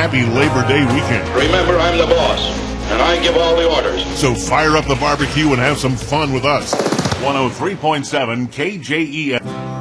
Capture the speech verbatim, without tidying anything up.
happy Labor Day weekend. Remember, I'm the boss, and I give all the orders. So fire up the barbecue and have some fun with us. one oh three point seven K J E F.